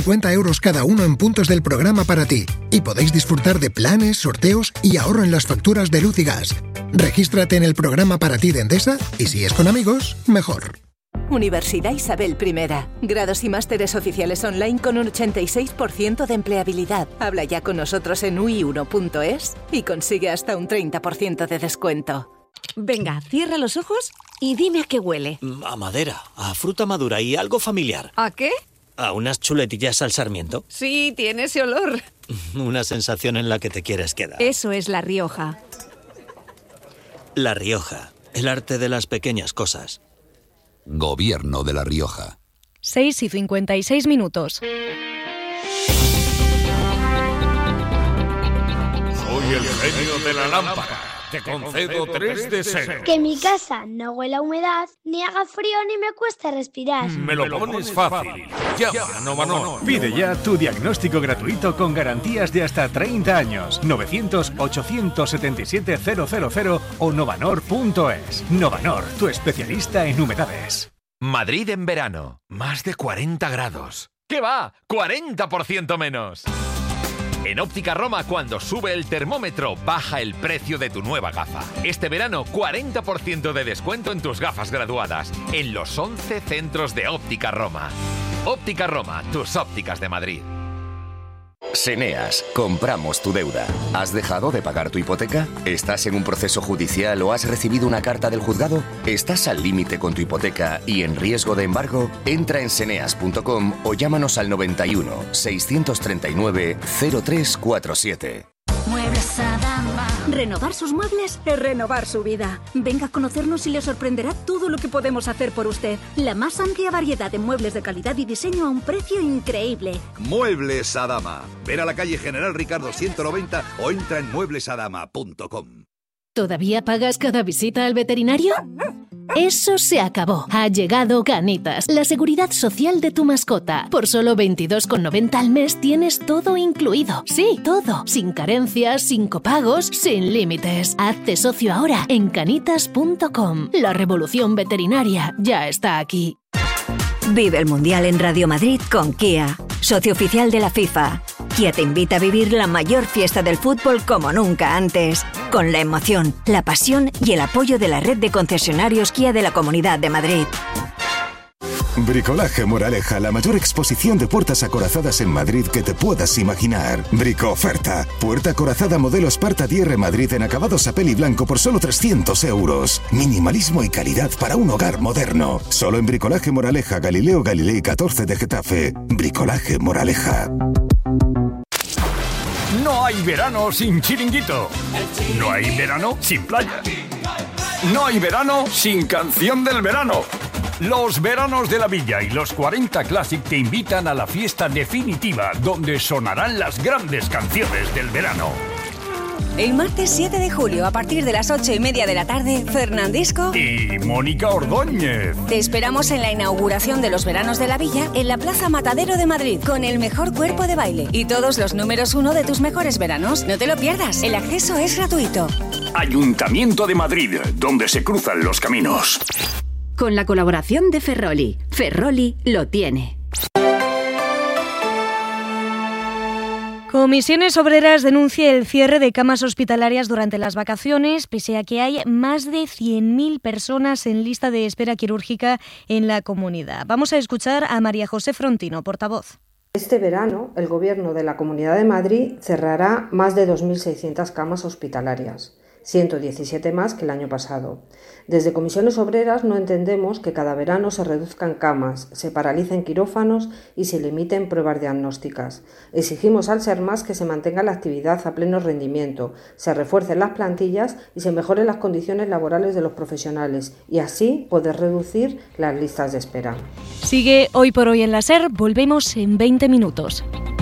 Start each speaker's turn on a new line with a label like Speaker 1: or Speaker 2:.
Speaker 1: 50 euros cada uno en puntos del programa Para Ti. Y podéis disfrutar de planes, sorteos y ahorro en las facturas de luz y gas. Regístrate en el programa Para Ti de Endesa y si es con amigos, mejor.
Speaker 2: Universidad Isabel I. Grados y másteres oficiales online con un 86% de empleabilidad. Habla ya con nosotros en ui1.es y consigue hasta un 30% de descuento.
Speaker 3: Venga, cierra los ojos y dime a qué huele.
Speaker 4: A madera, a fruta madura y algo familiar.
Speaker 3: ¿A qué?
Speaker 4: A unas chuletillas al sarmiento.
Speaker 3: Sí, tiene ese olor.
Speaker 4: Una sensación en la que te quieres quedar.
Speaker 3: Eso es La Rioja.
Speaker 4: La Rioja, el arte de las pequeñas cosas.
Speaker 5: Gobierno de La Rioja.
Speaker 6: 6:56.
Speaker 7: Soy el genio de la lámpara. Te concedo 3 deseos.
Speaker 8: Que mi casa no huela a humedad, ni haga frío ni me cueste respirar.
Speaker 7: Me lo pones fácil. Llama a Novanor.
Speaker 9: Pide ya tu diagnóstico gratuito con garantías de hasta 30 años. 900-877-000 o novanor.es. Novanor, tu especialista en humedades.
Speaker 10: Madrid en verano. Más de 40 grados. ¿Qué va? 40% menos. En Óptica Roma, cuando sube el termómetro, baja el precio de tu nueva gafa. Este verano, 40% de descuento en tus gafas graduadas, en los 11 centros de Óptica Roma. Óptica Roma, tus ópticas de Madrid.
Speaker 11: Seneas, compramos tu deuda. ¿Has dejado de pagar tu hipoteca? ¿Estás en un proceso judicial o has recibido una carta del juzgado? ¿Estás al límite con tu hipoteca y en riesgo de embargo? Entra en seneas.com o llámanos al 91 639 0347.
Speaker 12: Muebles Adama. Renovar sus muebles es renovar su vida. Venga a conocernos y le sorprenderá todo lo que podemos hacer por usted. La más amplia variedad de muebles de calidad y diseño a un precio increíble.
Speaker 13: Muebles Adama. Ven a la calle General Ricardo 190 o entra en mueblesadama.com.
Speaker 14: ¿Todavía pagas cada visita al veterinario? Eso se acabó. Ha llegado Canitas, la seguridad social de tu mascota. Por solo 22,90 al mes tienes todo incluido. Sí, todo. Sin carencias, sin copagos, sin límites. Hazte socio ahora en canitas.com. La revolución veterinaria ya está aquí.
Speaker 15: Vive el Mundial en Radio Madrid con Kia, socio oficial de la FIFA. Kia te invita a vivir la mayor fiesta del fútbol como nunca antes, con la emoción, la pasión y el apoyo de la red de concesionarios Kia de la Comunidad de Madrid.
Speaker 16: Bricolaje Moraleja, la mayor exposición de puertas acorazadas en Madrid que te puedas imaginar. Brico-oferta. Puerta acorazada modelo Sparta DR Madrid en acabado sapel y blanco por solo 300 euros. Minimalismo y calidad para un hogar moderno. Solo en Bricolaje Moraleja, Galileo Galilei 14 de Getafe. Bricolaje Moraleja.
Speaker 7: No hay verano sin chiringuito. No hay verano sin playa. No hay verano sin canción del verano. Los veranos de la Villa y los 40 Classic te invitan a la fiesta definitiva donde sonarán las grandes canciones del verano.
Speaker 15: El martes 7 de julio, a partir de las 8:30 de la tarde, Fernandisco
Speaker 7: y Mónica Ordóñez.
Speaker 15: Te esperamos en la inauguración de los veranos de la Villa en la Plaza Matadero de Madrid, con el mejor cuerpo de baile y todos los números 1 de tus mejores veranos. No te lo pierdas, el acceso es gratuito.
Speaker 7: Ayuntamiento de Madrid, donde se cruzan los caminos.
Speaker 17: Con la colaboración de Ferroli. Ferroli lo tiene.
Speaker 6: Comisiones Obreras denuncia el cierre de camas hospitalarias durante las vacaciones, pese a que hay más de 100.000 personas en lista de espera quirúrgica en la comunidad. Vamos a escuchar a María José Frontino, portavoz.
Speaker 18: Este verano, el Gobierno de la Comunidad de Madrid cerrará más de 2.600 camas hospitalarias, 117 más que el año pasado. Desde Comisiones Obreras no entendemos que cada verano se reduzcan camas, se paralicen quirófanos y se limiten pruebas diagnósticas. Exigimos al SERMAS que se mantenga la actividad a pleno rendimiento, se refuercen las plantillas y se mejoren las condiciones laborales de los profesionales y así poder reducir las listas de espera.
Speaker 6: Sigue Hoy por Hoy en la SER, volvemos en 20 minutos.